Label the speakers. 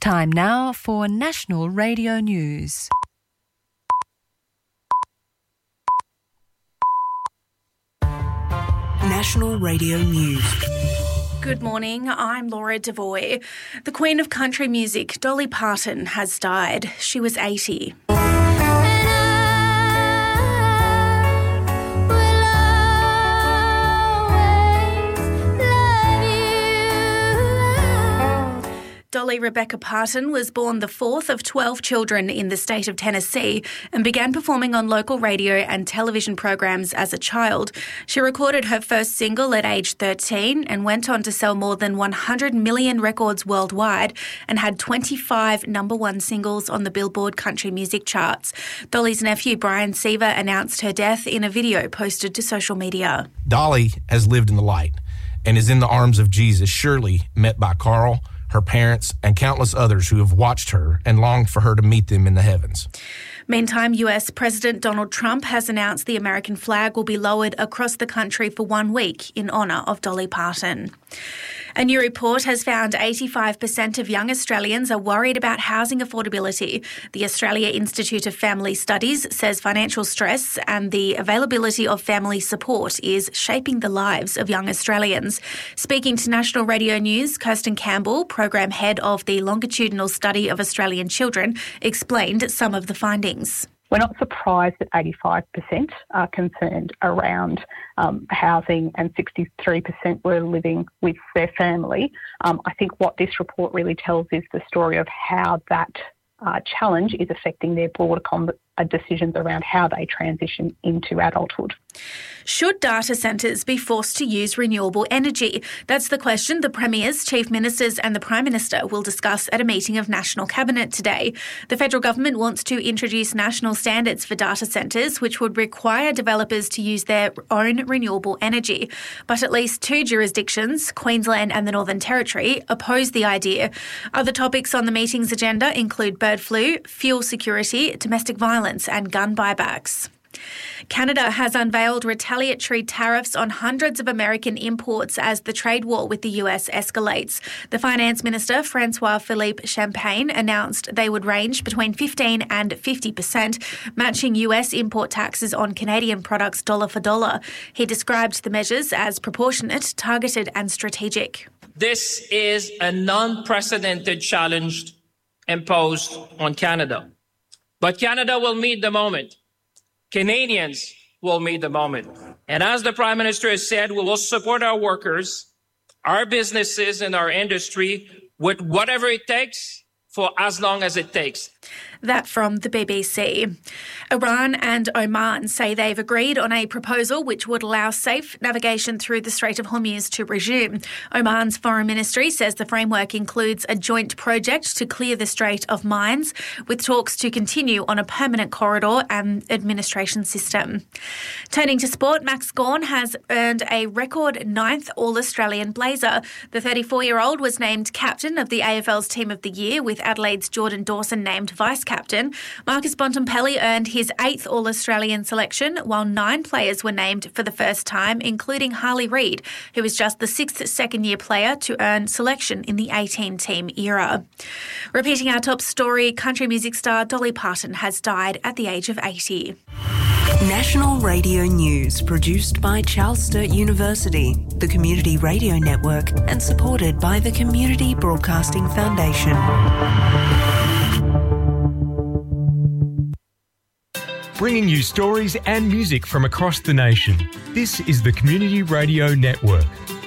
Speaker 1: Time now for National Radio News.
Speaker 2: National Radio News.
Speaker 3: Good morning, I'm Laura Devoy. The Queen of Country Music, Dolly Parton, has died. She was 80. Dolly Rebecca Parton was born the fourth of 12 children in the state of Tennessee and began performing on local radio and television programs as a child. She recorded her first single at age 13 and went on to sell more than 100 million records worldwide and had 25 number one singles on the Billboard country music charts. Dolly's nephew Brian Seaver announced her death in a video posted to social media.
Speaker 4: Dolly has lived in the light and is in the arms of Jesus, surely met by Carl, her parents, and countless others who have watched her and longed for her to meet them in the heavens.
Speaker 3: Meantime, US President Donald Trump has announced the American flag will be lowered across the country for 1 week in honour of Dolly Parton. A new report has found 85% of young Australians are worried about housing affordability. The Australia Institute of Family Studies says financial stress and the availability of family support is shaping the lives of young Australians. Speaking to National Radio News, Kirsten Campbell, program head of the Longitudinal Study of Australian Children, explained some of the findings.
Speaker 5: We're not surprised that 85% are concerned around housing and 63% were living with their family. I think what this report really tells is the story of how that challenge is affecting their broader decisions around how they transition into adulthood.
Speaker 3: Should data centres be forced to use renewable energy? That's the question the Premiers, Chief Ministers and the Prime Minister will discuss at a meeting of National Cabinet today. The federal government wants to introduce national standards for data centres, which would require developers to use their own renewable energy. But at least two jurisdictions, Queensland and the Northern Territory, oppose the idea. Other topics on the meeting's agenda include bird flu, fuel security, domestic violence and gun buybacks. Canada has unveiled retaliatory tariffs on hundreds of American imports as the trade war with the US escalates. The Finance Minister, Francois-Philippe Champagne, announced they would range between 15 and 50%, matching US import taxes on Canadian products dollar for dollar. He described the measures as proportionate, targeted and strategic.
Speaker 6: This is an unprecedented challenge imposed on Canada. But Canada will meet the moment. Canadians will meet the moment. And as the Prime Minister has said, we will support our workers, our businesses and our industry with whatever it takes for as long as it takes.
Speaker 3: That from the BBC. Iran and Oman say they've agreed on a proposal which would allow safe navigation through the Strait of Hormuz to resume. Oman's foreign ministry says the framework includes a joint project to clear the strait of mines, with talks to continue on a permanent corridor and administration system. Turning to sport, Max Gawn has earned a record 9th All-Australian blazer. The 34-year-old was named captain of the AFL's Team of the Year, with Adelaide's Jordan Dawson named vice-captain. Marcus Bontempelli earned his 8th All-Australian selection, while 9 players were named for the first time, including Harley Reid, who was just the 6th second-year player to earn selection in the 18-team era. Repeating our top story, country music star Dolly Parton has died at the age of 80.
Speaker 2: National Radio News, produced by Charles Sturt University, the Community Radio Network, and supported by the Community Broadcasting Foundation.
Speaker 7: Bringing you stories and music from across the nation. This is the Community Radio Network.